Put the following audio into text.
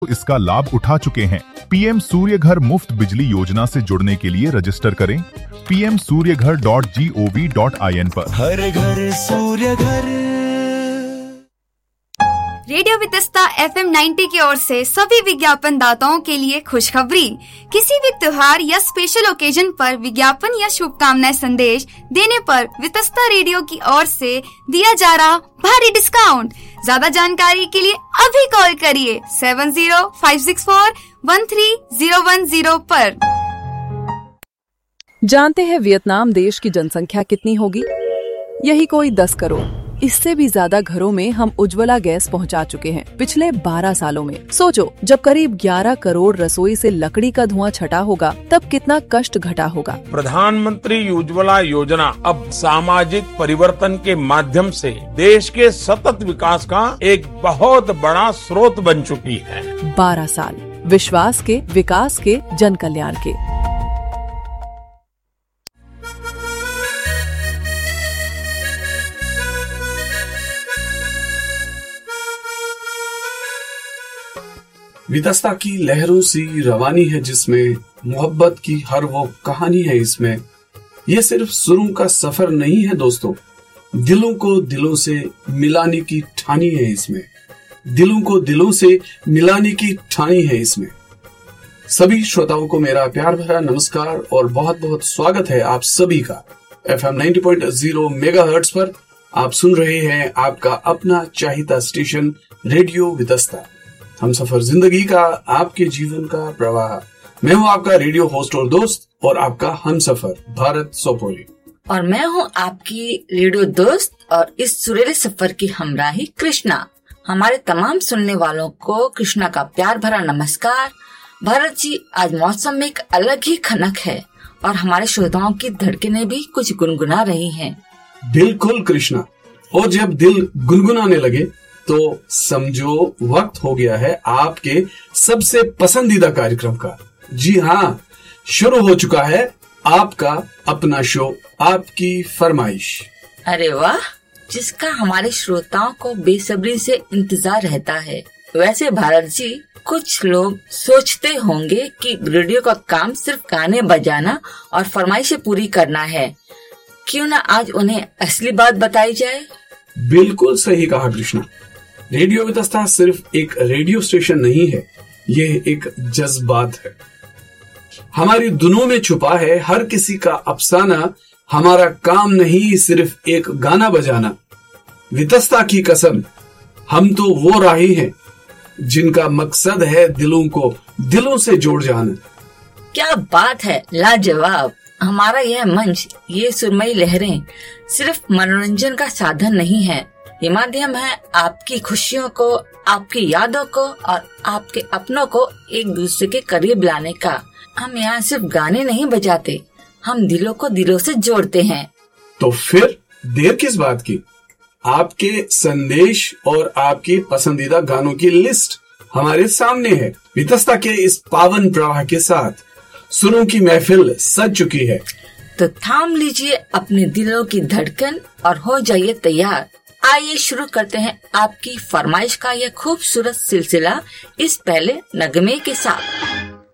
इसका लाभ उठा चुके हैं। पीएम सूर्य घर मुफ्त बिजली योजना से जुड़ने के लिए रजिस्टर करें pmsuryaghar.gov.in पर। हर घर सूर्य घर। रेडियो वितस्ता FM 90 की ओर से सभी विज्ञापन दाताओं के लिए खुशखबरी। किसी भी त्योहार या स्पेशल ओकेजन पर विज्ञापन या शुभकामनाएं संदेश देने पर वितस्ता रेडियो की ओर से दिया जा रहा भारी डिस्काउंट। ज्यादा जानकारी के लिए अभी कॉल करिए 7056413010 पर। जानते हैं वियतनाम देश की जनसंख्या कितनी होगी? यही कोई 10 करोड़। इससे भी ज्यादा घरों में हम उज्ज्वला गैस पहुंचा चुके हैं पिछले 12 सालों में। सोचो, जब करीब 11 करोड़ रसोई से लकड़ी का धुआं छटा होगा तब कितना कष्ट घटा होगा। प्रधानमंत्री उज्ज्वला योजना अब सामाजिक परिवर्तन के माध्यम से देश के सतत विकास का एक बहुत बड़ा स्रोत बन चुकी है। 12 साल विश्वास के, विकास के, जन कल्याण के। वितस्ता की लहरों सी रवानी है जिसमें मोहब्बत की हर वो कहानी है। इसमें ये सिर्फ सुरों का सफर नहीं है दोस्तों, दिलों को दिलों से मिलाने की ठानी है इसमें। दिलों को दिलों से मिलाने की ठानी है इसमें। सभी श्रोताओं को मेरा प्यार भरा नमस्कार और बहुत बहुत स्वागत है आप सभी का। FM 90.0 मेगाहर्ट्ज पर आप सुन रहे हैं आपका अपना चाहिता स्टेशन रेडियो वितस्ता, हम सफर जिंदगी का, आपके जीवन का प्रवाह। मैं हूं आपका रेडियो होस्ट और दोस्त और आपका हम सफर भारत सोपोरी। और मैं हूं आपकी रेडियो दोस्त और इस सुरीले सफर की हमराही कृष्णा। हमारे तमाम सुनने वालों को कृष्णा का प्यार भरा नमस्कार। भारत जी, आज मौसम में एक अलग ही खनक है और हमारे श्रोताओं की धड़कनें भी कुछ गुनगुना रही हैं। बिल्कुल कृष्णा, और जब दिल गुनगुनाने लगे तो समझो वक्त हो गया है आपके सबसे पसंदीदा कार्यक्रम का। जी हाँ, शुरू हो चुका है आपका अपना शो, आपकी फरमाइश। अरे वाह, जिसका हमारे श्रोताओं को बेसब्री से इंतजार रहता है। वैसे भारत जी, कुछ लोग सोचते होंगे कि रेडियो का काम सिर्फ गाने बजाना और फरमाइशें पूरी करना है। क्यों ना आज उन्हें असली बात बताई जाए। बिल्कुल सही कहा कृष्णा। रेडियो वितस्ता सिर्फ एक रेडियो स्टेशन नहीं है, यह एक जज्बात है। हमारी धुनों में छुपा है हर किसी का अफसाना। हमारा काम नहीं सिर्फ एक गाना बजाना। वितस्ता की कसम, हम तो वो राही हैं जिनका मकसद है दिलों को दिलों से जोड़ जाना। क्या बात है, लाजवाब। हमारा यह मंच, ये सुरमई लहरें सिर्फ मनोरंजन का साधन नहीं है, ये माध्यम है आपकी खुशियों को, आपकी यादों को और आपके अपनों को एक दूसरे के करीब लाने का। हम यहाँ सिर्फ गाने नहीं बजाते, हम दिलों को दिलों से जोड़ते हैं। तो फिर देर किस बात की? आपके संदेश और आपकी पसंदीदा गानों की लिस्ट हमारे सामने है। वितस्ता के इस पावन प्रवाह के साथ सुरों की महफिल सज चुकी है। तो थाम लीजिए अपने दिलों की धड़कन और हो जाइए तैयार। आइए शुरू करते हैं आपकी फरमाइश का यह खूबसूरत सिलसिला इस पहले नगमे के साथ।